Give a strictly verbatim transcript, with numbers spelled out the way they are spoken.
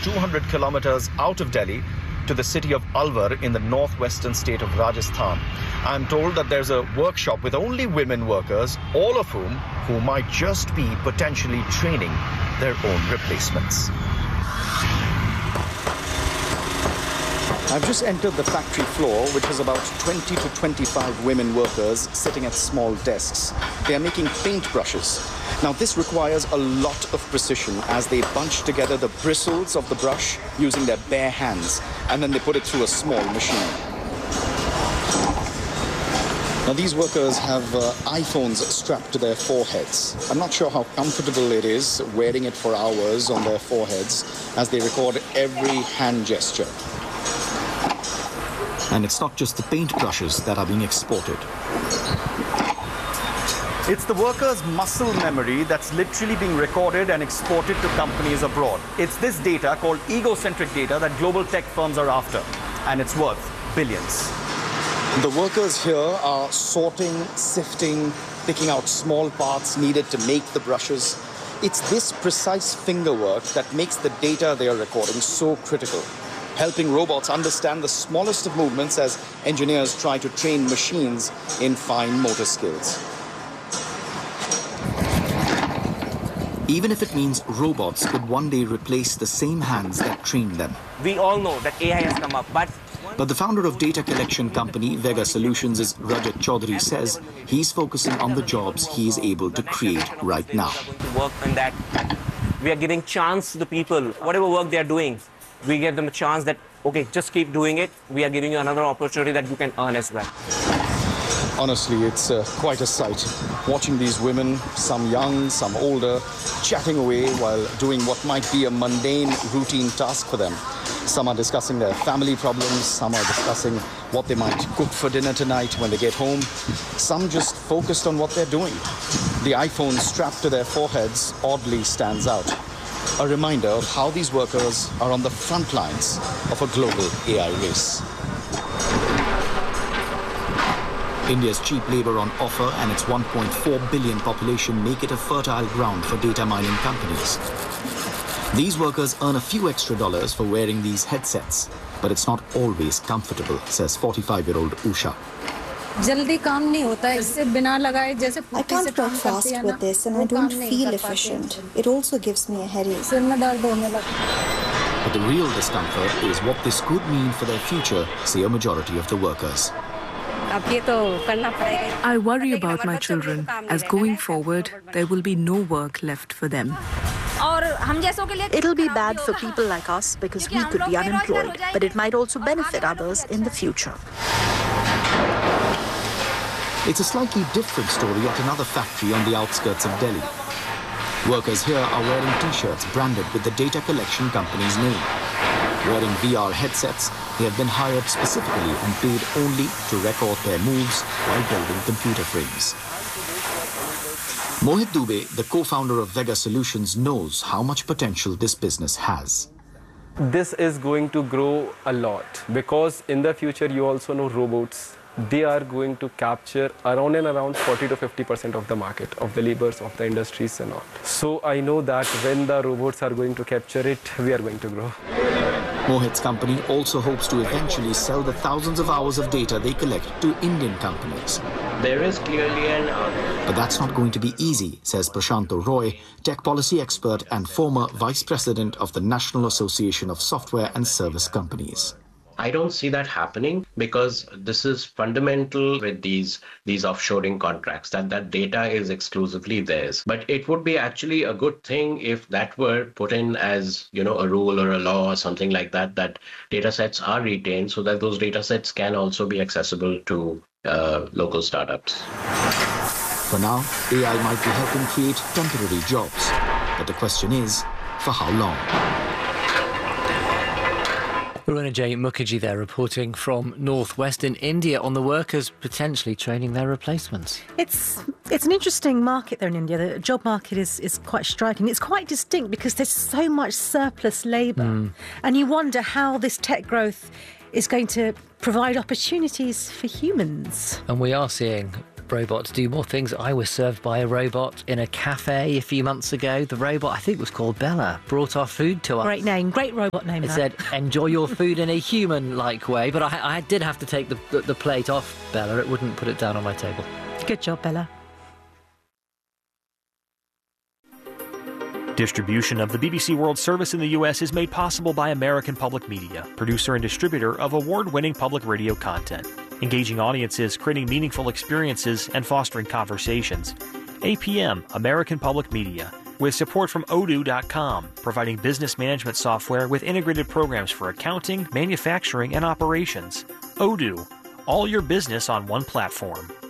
two hundred kilometers out of Delhi to the city of Alwar in the northwestern state of Rajasthan. I'm told that there's a workshop with only women workers, all of whom who might just be potentially training their own replacements. I've just entered the factory floor, which has about twenty to twenty-five women workers sitting at small desks. They are making paint brushes. Now, this requires a lot of precision as they bunch together the bristles of the brush using their bare hands, and then they put it through a small machine. Now, these workers have uh, iPhones strapped to their foreheads. I'm not sure how comfortable it is wearing it for hours on their foreheads as they record every hand gesture. And it's not just the paint brushes that are being exported. It's the workers' muscle memory that's literally being recorded and exported to companies abroad. It's this data, called egocentric data, that global tech firms are after, and it's worth billions. The workers here are sorting, sifting, picking out small parts needed to make the brushes. It's this precise finger work that makes the data they are recording so critical, helping robots understand the smallest of movements as engineers try to train machines in fine motor skills. Even if it means robots could one day replace the same hands that trained them. We all know that A I has come up, but... But the founder of data collection company Vega Solutions, Rajat Chaudhary, says he's focusing on the jobs he is able to create right now. Work on that. We are giving chance to the people. Whatever work they are doing, we give them a chance that, okay, just keep doing it. We are giving you another opportunity that you can earn as well. Honestly, it's uh, quite a sight. Watching these women, some young, some older, chatting away while doing what might be a mundane, routine task for them. Some are discussing their family problems, some are discussing what they might cook for dinner tonight when they get home. Some just focused on what they're doing. The iPhone strapped to their foreheads oddly stands out. A reminder of how these workers are on the front lines of a global A I race. India's cheap labor on offer and its one point four billion population make it a fertile ground for data mining companies. These workers earn a few extra dollars for wearing these headsets, but it's not always comfortable, says forty-five-year-old Usha. I can't work fast with this and I don't feel efficient. It also gives me a headache. But the real discomfort is what this could mean for their future, say a majority of the workers. I worry about my children, as going forward, there will be no work left for them. It'll be bad for people like us because we could be unemployed, but it might also benefit others in the future. It's a slightly different story at another factory on the outskirts of Delhi. Workers here are wearing t-shirts branded with the data collection company's name. Wearing V R headsets, they have been hired specifically and paid only to record their moves while building computer frames. Mohit Dubey, the co-founder of Vega Solutions, knows how much potential this business has. This is going to grow a lot because in the future you also know robots. They are going to capture around and around forty to fifty percent of the market, of the labors, of the industries and all. So I know that when the robots are going to capture it, we are going to grow. Mohit's company also hopes to eventually sell the thousands of hours of data they collect to Indian companies. There is clearly an... Uh... But that's not going to be easy, says Prashanto Roy, tech policy expert and former vice president of the National Association of Software and Service Companies. I don't see that happening because this is fundamental with these these offshoring contracts, that that data is exclusively theirs. But it would be actually a good thing if that were put in as, you know, a rule or a law or something like that, that data sets are retained so that those data sets can also be accessible to uh, local startups. For now, A I might be helping create temporary jobs. But the question is, for how long? Arunajay Mukherjee there reporting from northwestern India on the workers potentially training their replacements. It's it's an interesting market there in India. The job market is, is quite striking. It's quite distinct because there's so much surplus labour. Mm. And you wonder how this tech growth is going to provide opportunities for humans. And we are seeing robots do more things. I was served by a robot in a cafe a few months ago. The robot, I think it was called Bella, brought our food to us. Great name, great robot name. It that. said, enjoy your food in a human-like way. But I, I did have to take the, the, the plate off Bella. It wouldn't put it down on my table. Good job, Bella. Distribution of the B B C World Service in the U S is made possible by American Public Media, producer and distributor of award-winning public radio content, engaging audiences, creating meaningful experiences, and fostering conversations. A P M, American Public Media, with support from Odoo dot com, providing business management software with integrated programs for accounting, manufacturing, and operations. Odoo, all your business on one platform.